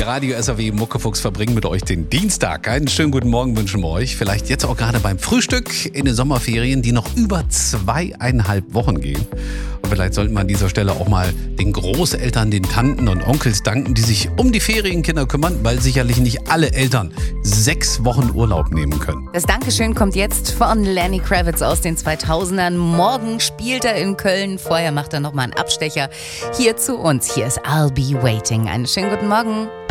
Radio SAW Muckefuchs verbringen mit euch den Dienstag. Einen schönen guten Morgen wünschen wir euch. Vielleicht jetzt auch gerade beim Frühstück in den Sommerferien, die noch über 2,5 Wochen gehen. Und vielleicht sollten wir an dieser Stelle auch mal den Großeltern, den Tanten und Onkels danken, die sich um die Ferienkinder kümmern, weil sicherlich nicht alle Eltern 6 Wochen Urlaub nehmen können. Das Dankeschön kommt jetzt von Lenny Kravitz aus den 2000ern. Morgen spielt er in Köln. Vorher macht er nochmal einen Abstecher hier zu uns. Hier ist I'll Be Waiting. Einen schönen guten Morgen.